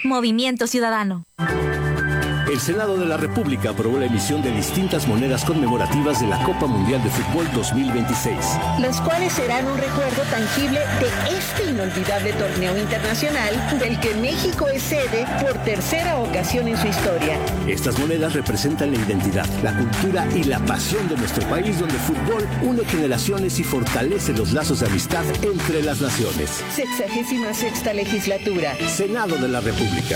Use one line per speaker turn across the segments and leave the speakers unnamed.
Movimiento Ciudadano.
El Senado de la República aprobó la emisión de distintas monedas conmemorativas de la Copa Mundial de Fútbol 2026.
Las cuales serán un recuerdo tangible de este inolvidable torneo internacional del que México es sede por tercera ocasión en su historia.
Estas monedas representan la identidad, la cultura y la pasión de nuestro país, donde el fútbol une generaciones y fortalece los lazos de amistad entre las naciones.
66ª legislatura.
Senado de la República.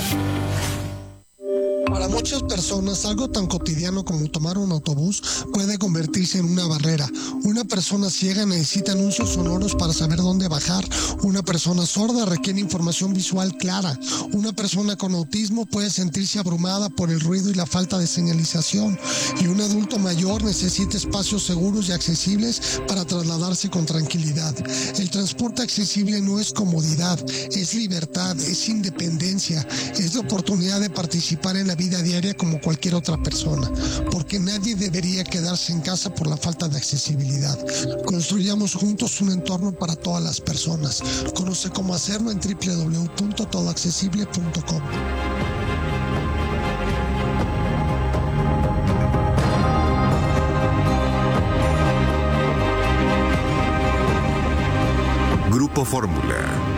Para muchas personas, algo tan cotidiano como tomar un autobús puede convertirse en una barrera. Una persona ciega necesita anuncios sonoros para saber dónde bajar. Una persona sorda requiere información visual clara. Una persona con autismo puede sentirse abrumada por el ruido y la falta de señalización. Y un adulto mayor necesita espacios seguros y accesibles para trasladarse con tranquilidad. El transporte accesible no es comodidad, es libertad, es independencia, es la oportunidad de participar en la vida diaria como cualquier otra persona, porque nadie debería quedarse en casa por la falta de accesibilidad. Construyamos juntos un entorno para todas las personas. Conoce cómo hacerlo en www.todoaccesible.com.
Grupo Fórmula.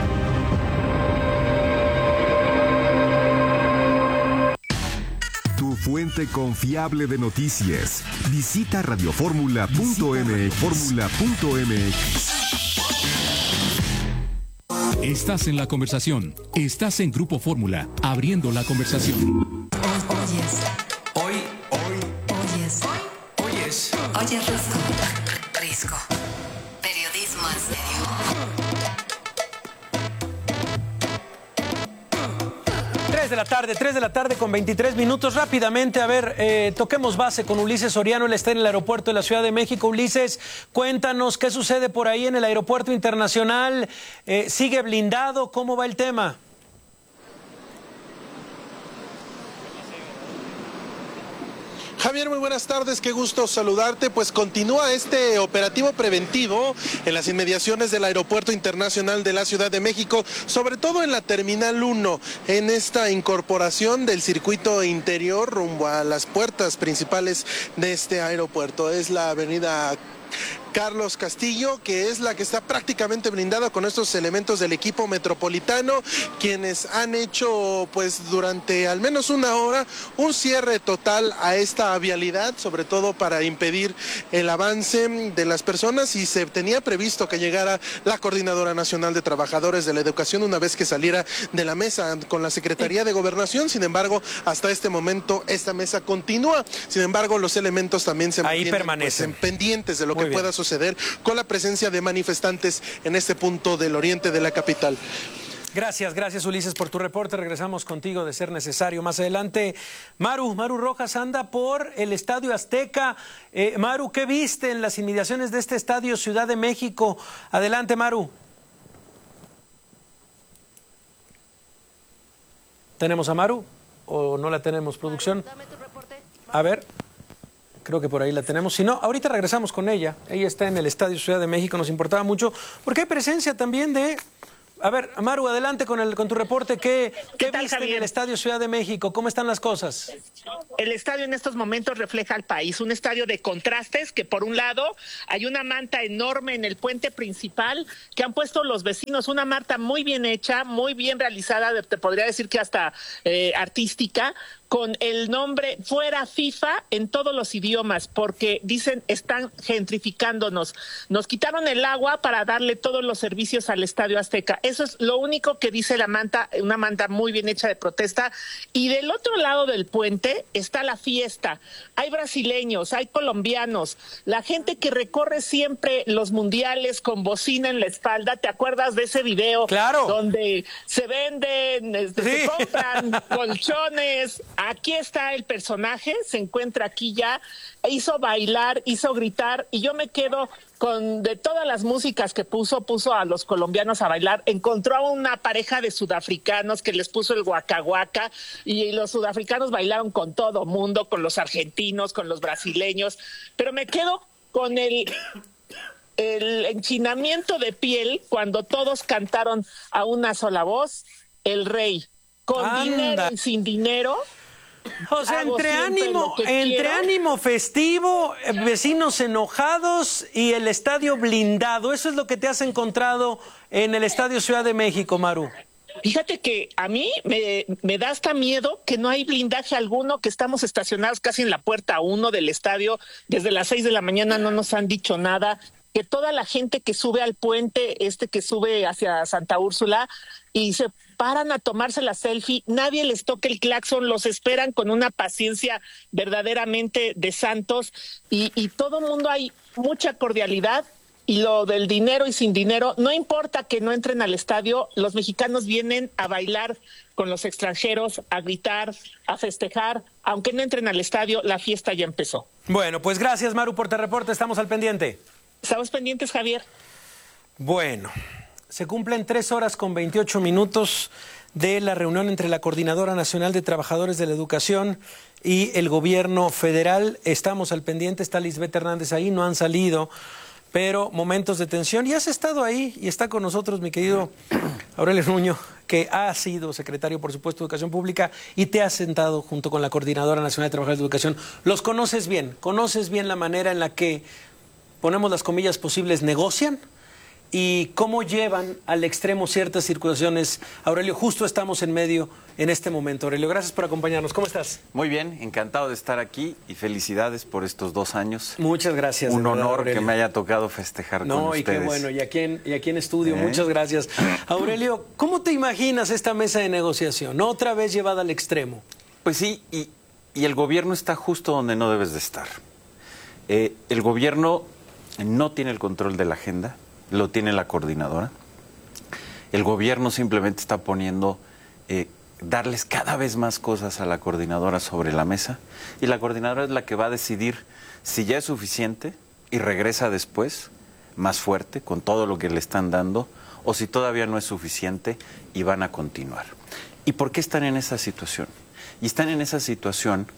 Tu fuente confiable de noticias. Visita radioformula.mx.
Estás en la conversación. Estás en Grupo Fórmula, abriendo la conversación.
Oyes Risco. Periodismo en serio.
3 de la tarde con 23 minutos. Rápidamente, a ver, toquemos base con Ulises Soriano. Él está en el aeropuerto de la Ciudad de México. Ulises, cuéntanos qué sucede por ahí en el aeropuerto internacional. ¿Sigue blindado? ¿Cómo va el tema?
Javier, muy buenas tardes, qué gusto saludarte. Pues continúa este operativo preventivo en las inmediaciones del Aeropuerto Internacional de la Ciudad de México, sobre todo en la Terminal 1, en esta incorporación del circuito interior rumbo a las puertas principales de este aeropuerto. Es la avenida Carlos Castillo, que es la que está prácticamente blindada con estos elementos del equipo metropolitano, quienes han hecho pues durante al menos una hora un cierre total a esta vialidad, sobre todo para impedir el avance de las personas, y se tenía previsto que llegara la Coordinadora Nacional de Trabajadores de la Educación una vez que saliera de la mesa con la Secretaría de Gobernación. Sin embargo, hasta este momento esta mesa continúa. Sin embargo, los elementos también se mantienen pues, pendientes de lo que pueda suceder con la presencia de manifestantes en este punto del oriente de la capital.
Gracias Ulises por tu reporte. Regresamos contigo de ser necesario más adelante. Maru Rojas anda por el Estadio Azteca. Maru, ¿qué viste en las inmediaciones de este estadio Ciudad de México? Adelante, Maru. ¿Tenemos a Maru o no la tenemos, producción? A ver. Creo que por ahí la tenemos. Si no, ahorita regresamos con ella. Ella está en el Estadio Ciudad de México. Nos importaba mucho porque hay presencia también de... A ver, Maru, adelante con tu reporte. ¿Qué
tal,
viste
Javier?
en el Estadio Ciudad de México? ¿Cómo están las cosas?
El estadio en estos momentos refleja al país, un estadio de contrastes, que por un lado hay una manta enorme en el puente principal que han puesto los vecinos, una manta muy bien hecha, muy bien realizada, te podría decir que hasta artística, con el nombre Fuera FIFA en todos los idiomas, porque dicen están gentrificándonos. Nos quitaron el agua para darle todos los servicios al Estadio Azteca. Eso es lo único que dice la manta, una manta muy bien hecha de protesta. Y del otro lado del puente está la fiesta. Hay brasileños, hay colombianos, la gente que recorre siempre los mundiales con bocina en la espalda. ¿Te acuerdas de ese video?
Claro.
Donde se venden, se compran colchones. Aquí está el personaje, se encuentra aquí ya, hizo bailar, hizo gritar, y yo me quedo con de todas las músicas que puso a los colombianos a bailar. Encontró a una pareja de sudafricanos que les puso el Waka Waka, y los sudafricanos bailaron con todo mundo, con los argentinos, con los brasileños, pero me quedo con el enchinamiento de piel cuando todos cantaron a una sola voz, El Rey. con dinero y sin dinero.
O sea, entre ánimo festivo, vecinos enojados y el estadio blindado. Eso es lo que te has encontrado en el Estadio Ciudad de México, Maru.
Fíjate que a mí me da hasta miedo que no hay blindaje alguno, que estamos estacionados casi en la puerta 1 del estadio. Desde las 6 de la mañana no nos han dicho nada. Que toda la gente que sube al puente, que sube hacia Santa Úrsula y se paran a tomarse la selfie, nadie les toca el claxon, los esperan con una paciencia verdaderamente de santos y todo el mundo hay mucha cordialidad. Y lo del dinero y sin dinero, no importa que no entren al estadio, los mexicanos vienen a bailar con los extranjeros, a gritar, a festejar. Aunque no entren al estadio, la fiesta ya empezó.
Bueno, pues gracias, Maru, por tu reporte. Estamos al pendiente.
Estamos pendientes, Javier.
Bueno, se cumplen 3 horas con 28 minutos de la reunión entre la Coordinadora Nacional de Trabajadores de la Educación y el gobierno federal. Estamos al pendiente, está Lisbeth Hernández ahí, no han salido, pero momentos de tensión. Y has estado ahí y está con nosotros mi querido Aurelio Nuño, que ha sido secretario, por supuesto, de Educación Pública y te has sentado junto con la Coordinadora Nacional de Trabajadores de Educación. Los conoces bien la manera en la que, ponemos las comillas posibles, negocian y cómo llevan al extremo ciertas circunstancias. Aurelio, justo estamos en medio en este momento. Aurelio, gracias por acompañarnos. ¿Cómo estás?
Muy bien, encantado de estar aquí y felicidades por estos 2 años.
Muchas gracias.
Un honor
Aurelio,
que me haya tocado festejar con ustedes.
No, y qué bueno, y aquí en estudio, muchas gracias. Aurelio, ¿cómo te imaginas esta mesa de negociación? ¿Otra vez llevada al extremo?
Pues sí, y el gobierno está justo donde no debes de estar. El gobierno no tiene el control de la agenda, lo tiene la coordinadora. El gobierno simplemente está poniendo, darles cada vez más cosas a la coordinadora sobre la mesa y la coordinadora es la que va a decidir si ya es suficiente y regresa después más fuerte con todo lo que le están dando o si todavía no es suficiente y van a continuar. ¿Y por qué están en esa situación? Y están en esa situación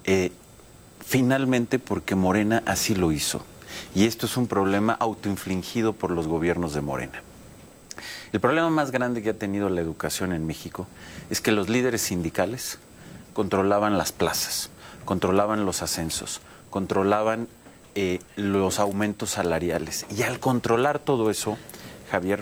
finalmente porque Morena así lo hizo. Y esto es un problema autoinfligido por los gobiernos de Morena. El problema más grande que ha tenido la educación en México es que los líderes sindicales controlaban las plazas, controlaban los ascensos, controlaban los aumentos salariales. Y al controlar todo eso, Javier,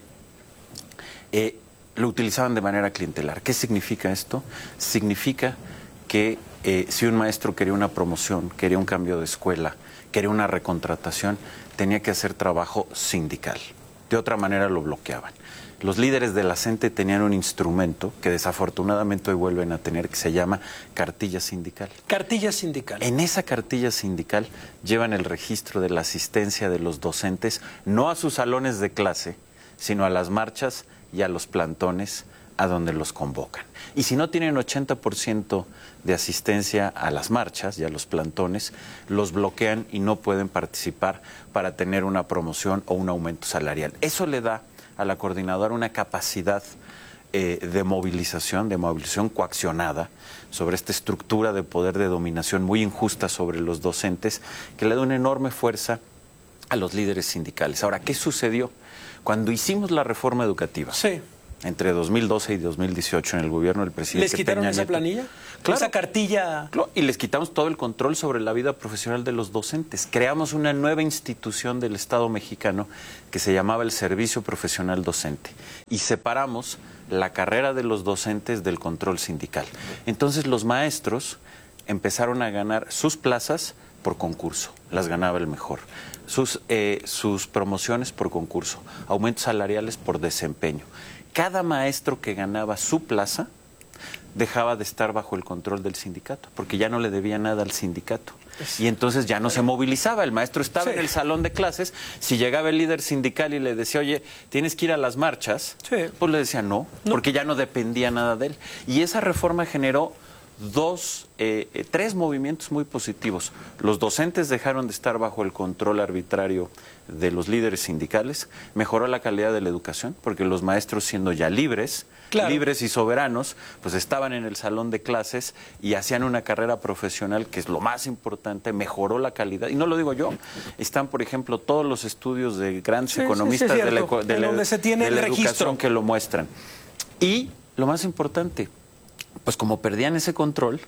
lo utilizaban de manera clientelar. ¿Qué significa esto? Significa que si un maestro quería una promoción, quería un cambio de escuela, quería una recontratación, tenía que hacer trabajo sindical. De otra manera lo bloqueaban. Los líderes de la CENTE tenían un instrumento que desafortunadamente hoy vuelven a tener, que se llama cartilla sindical.
Cartilla sindical.
En esa cartilla sindical llevan el registro de la asistencia de los docentes, no a sus salones de clase, sino a las marchas y a los plantones a donde los convocan. Y si no tienen 80% de asistencia a las marchas y a los plantones, los bloquean y no pueden participar para tener una promoción o un aumento salarial. Eso le da a la coordinadora una capacidad de movilización coaccionada sobre esta estructura de poder de dominación muy injusta sobre los docentes, que le da una enorme fuerza a los líderes sindicales. Ahora, ¿qué sucedió? Cuando hicimos la reforma educativa,
sí,
entre 2012 y 2018 en el gobierno del presidente
¿les quitaron
Peña
esa
Nieto,
planilla?
Claro,
esa cartilla.
Claro, y les quitamos todo el control sobre la vida profesional de los docentes. Creamos una nueva institución del Estado mexicano que se llamaba el Servicio Profesional Docente y separamos la carrera de los docentes del control sindical. Entonces los maestros empezaron a ganar sus plazas por concurso, las ganaba el mejor, sus promociones por concurso, aumentos salariales por desempeño. Cada maestro que ganaba su plaza dejaba de estar bajo el control del sindicato, porque ya no le debía nada al sindicato. Y entonces ya no se movilizaba, el maestro estaba en el salón de clases, si llegaba el líder sindical y le decía, oye, tienes que ir a las marchas, pues le decía no, porque ya no dependía nada de él. Y esa reforma generó 3 movimientos muy positivos. Los docentes dejaron de estar bajo el control arbitrario de los líderes sindicales, mejoró la calidad de la educación, porque los maestros, siendo ya libres, libres y soberanos, pues estaban en el salón de clases y hacían una carrera profesional, que es lo más importante, mejoró la calidad. Y no lo digo yo, están, por ejemplo, todos los estudios de grandes economistas de la educación que lo muestran. Y lo más importante, pues como perdían ese control,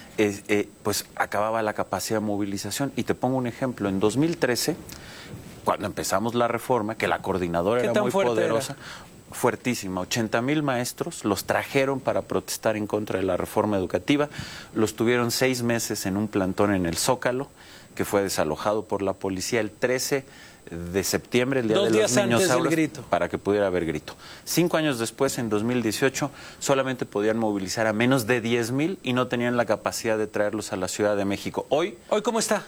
pues acababa la capacidad de movilización. Y te pongo un ejemplo, en 2013, cuando empezamos la reforma, que la coordinadora era muy poderosa, fuertísima, 80,000 maestros los trajeron para protestar en contra de la reforma educativa, los tuvieron 6 meses en un plantón en el Zócalo, que fue desalojado por la policía el 13 de septiembre, el Día de los Niños Auras, para que pudiera haber grito. 5 años después, en 2018, solamente podían movilizar a menos de 10,000 y no tenían la capacidad de traerlos a la Ciudad de México. ¿Hoy
cómo está?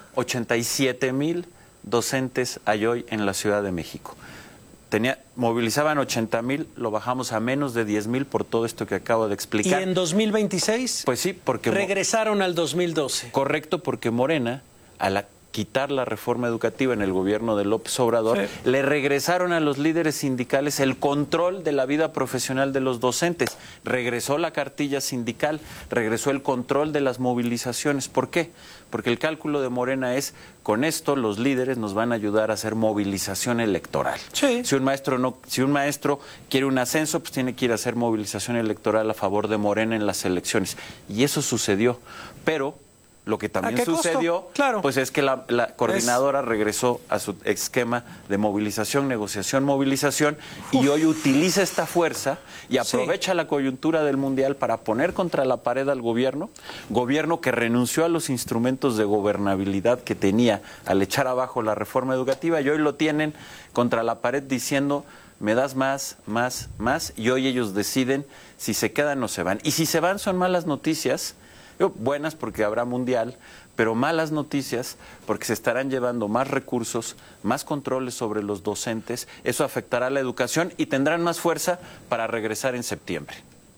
87,000 docentes hay hoy en la Ciudad de México. Movilizaban 80,000, lo bajamos a menos de 10,000 por todo esto que acabo de explicar.
¿Y en 2026?
Pues sí, porque...
regresaron al 2012.
Correcto, porque Morena, al quitar la reforma educativa en el gobierno de López Obrador, le regresaron a los líderes sindicales el control de la vida profesional de los docentes. Regresó la cartilla sindical, regresó el control de las movilizaciones. ¿Por qué? Porque el cálculo de Morena es, con esto los líderes nos van a ayudar a hacer movilización electoral.
Sí.
Si un maestro quiere un ascenso, pues tiene que ir a hacer movilización electoral a favor de Morena en las elecciones. Y eso sucedió, pero... Lo que también sucedió, pues es que la coordinadora regresó a su esquema de movilización, negociación, movilización, y hoy utiliza esta fuerza y aprovecha la coyuntura del Mundial para poner contra la pared al gobierno que renunció a los instrumentos de gobernabilidad que tenía al echar abajo la reforma educativa, y hoy lo tienen contra la pared diciendo... me das más, y hoy ellos deciden si se quedan o se van. Y si se van son malas noticias, buenas porque habrá mundial, pero malas noticias porque se estarán llevando más recursos, más controles sobre los docentes, eso afectará a la educación y tendrán más fuerza para regresar en septiembre.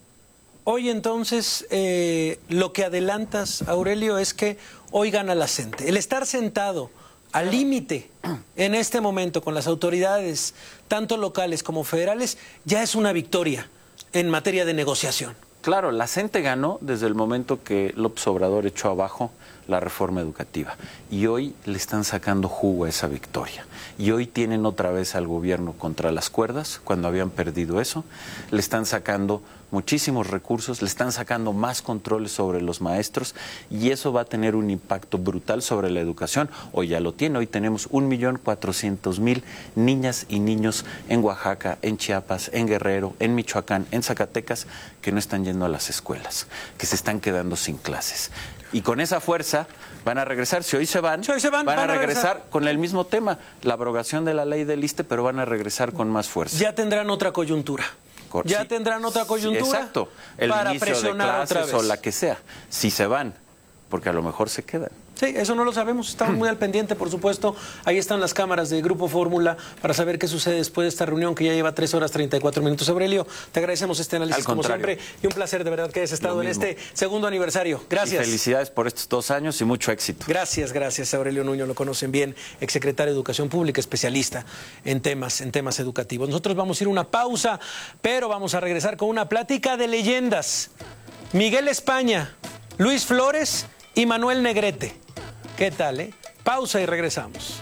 Hoy entonces, lo que adelantas, Aurelio, es que hoy gana la CENTE. El estar sentado al límite en este momento con las autoridades, tanto locales como federales, ya es una victoria en materia de negociación.
Claro, la CENTE ganó desde el momento que López Obrador echó abajo la reforma educativa. Y hoy le están sacando jugo a esa victoria. Y hoy tienen otra vez al gobierno contra las cuerdas, cuando habían perdido eso. Le están sacando muchísimos recursos, le están sacando más controles sobre los maestros, y eso va a tener un impacto brutal sobre la educación. Hoy ya lo tiene, hoy tenemos 1,400,000 niñas y niños en Oaxaca, en Chiapas, en Guerrero, en Michoacán, en Zacatecas, que no están yendo a las escuelas, que se están quedando sin clases. Y con esa fuerza van a regresar, si hoy se van, van a regresar con el mismo tema, la abrogación de la ley del ISSSTE, pero van a regresar con más fuerza.
Ya tendrán otra coyuntura. Ya tendrán otra coyuntura.
Exacto, el
para
inicio
presionar
de clases
otra vez.
o la que sea, si se van, porque a lo mejor se quedan.
Sí, eso no lo sabemos, estamos muy al pendiente, por supuesto. Ahí están las cámaras de Grupo Fórmula para saber qué sucede después de esta reunión que ya lleva 3 horas 34 minutos. Aurelio, te agradecemos este análisis como siempre y un placer de verdad que hayas estado en este segundo aniversario. Gracias.
Y felicidades por estos 2 años y mucho éxito.
Gracias, Aurelio Nuño, lo conocen bien, exsecretario de Educación Pública, especialista en temas educativos. Nosotros vamos a ir a una pausa, pero vamos a regresar con una plática de leyendas. Miguel España, Luis Flores y Manuel Negrete. ¿Qué tal, Pausa y regresamos.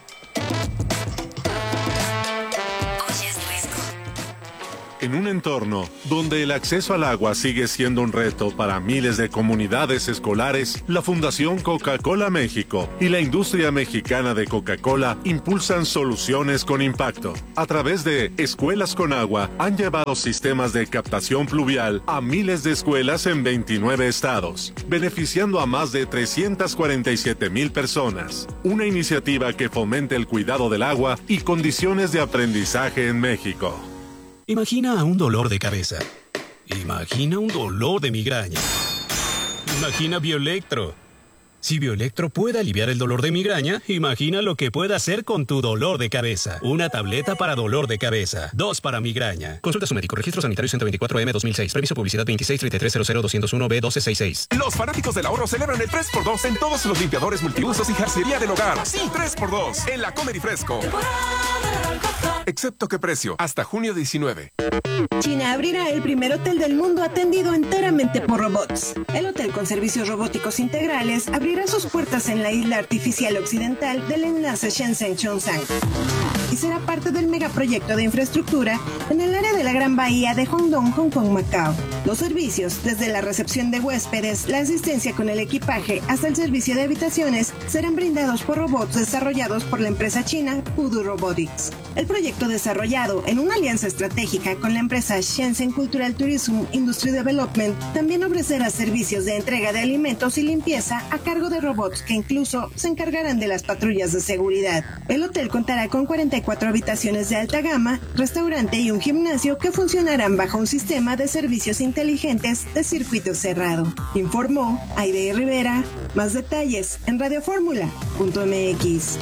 En un entorno donde el acceso al agua sigue siendo un reto para miles de comunidades escolares, la Fundación Coca-Cola México y la industria mexicana de Coca-Cola impulsan soluciones con impacto. A través de Escuelas con Agua, han llevado sistemas de captación pluvial a miles de escuelas en 29 estados, beneficiando a más de 347,000 personas. Una iniciativa que fomenta el cuidado del agua y condiciones de aprendizaje en México.
Imagina un dolor de cabeza. Imagina un dolor de migraña. Imagina Bioelectro. Si Bioelectro puede aliviar el dolor de migraña, imagina lo que puede hacer con tu dolor de cabeza. Una tableta para dolor de cabeza. 2 para migraña. Consulta a su médico. Registro sanitario 124M 2006. Permiso publicidad 2633000201B1266.
Los fanáticos del ahorro celebran el 3x2 en todos los limpiadores multiusos y jarcería del hogar. Sí, 3x2 en la Comedy Fresco. Excepto qué precio, hasta junio 19.
China abrirá el primer hotel del mundo atendido enteramente por robots. El hotel con servicios robóticos integrales abrirá sus puertas en la isla artificial occidental del enlace Shenzhen-Chongsang y será parte del megaproyecto de infraestructura en el área de la Gran Bahía de Hongdong, Hong Kong, Macao. Los servicios, desde la recepción de huéspedes, la asistencia con el equipaje hasta el servicio de habitaciones, serán brindados por robots desarrollados por la empresa china Voodoo Robotics. El proyecto, desarrollado en una alianza estratégica con la empresa Shenzhen Cultural Tourism Industry Development, también ofrecerá servicios de entrega de alimentos y limpieza a cargo de robots que incluso se encargarán de las patrullas de seguridad. El hotel contará con 44 habitaciones de alta gama, restaurante y un gimnasio que funcionarán bajo un sistema de servicios inteligentes de circuito cerrado. Informó Aide Rivera. Más detalles en radioformula.mx.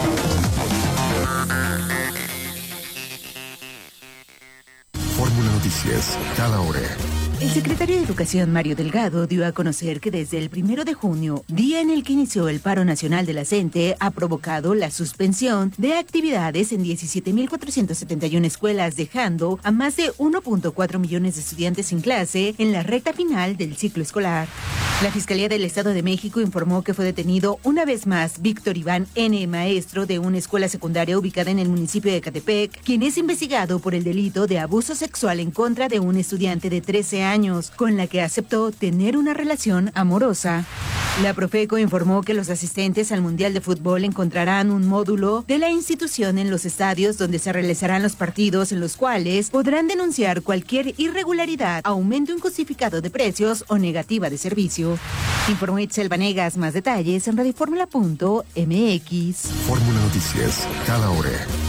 Fórmula Noticias, cada hora.
El secretario de Educación, Mario Delgado, dio a conocer que desde el 1 de junio, día en el que inició el paro nacional de la CENTE, ha provocado la suspensión de actividades en 17.471 escuelas, dejando a más de 1.4 millones de estudiantes sin clase en la recta final del ciclo escolar. La Fiscalía del Estado de México informó que fue detenido una vez más Víctor Iván N., maestro de una escuela secundaria ubicada en el municipio de Ecatepec, quien es investigado por el delito de abuso sexual en contra de un estudiante de 13 años, con la que aceptó tener una relación amorosa. La Profeco informó que los asistentes al Mundial de Fútbol encontrarán un módulo de la institución en los estadios donde se realizarán los partidos, en los cuales podrán denunciar cualquier irregularidad, aumento injustificado de precios o negativa de servicio. Informó Itzel Vanegas. Más detalles en radioformula.mx.
Fórmula Noticias, cada hora.